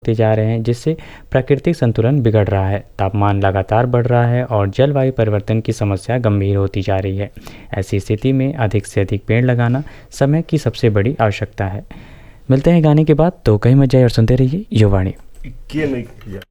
होते जा रहे हैं, जिससे प्राकृतिक संतुलन बिगड़ रहा है। तापमान लगातार बढ़ रहा है और जलवायु परिवर्तन की समस्या गंभीर होती जा रही है। ऐसी स्थिति में अधिक से अधिक पेड़ लगाना समय की सबसे बड़ी आवश्यकता है। मिलते हैं गाने के बाद, तो कहीं मत जाइए और सुनते रहिए युवावाणी।